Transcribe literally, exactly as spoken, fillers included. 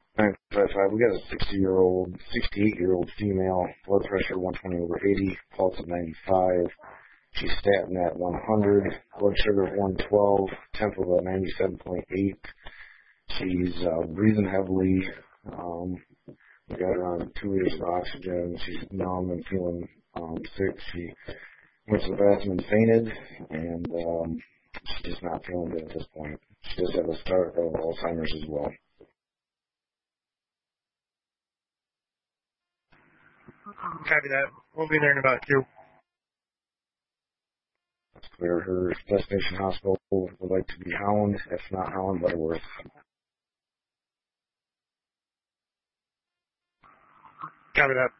nine five five. We got a sixty-year-old, sixty-eight-year-old female, blood pressure one twenty over eighty, pulse of ninety-five. She's statin at one hundred, blood sugar of one twelve, temp of a ninety-seven point eight. She's uh, breathing heavily. Um, we got her on two liters of oxygen. She's numb and feeling um, sick. She went to the bathroom and fainted, and um, she's just not feeling good at this point. She does have a start of Alzheimer's as well. Copy that. We'll be there in about two. That's clear. Her destination hospital would like to be Howland, if not Howland, Butterworth. Copy that.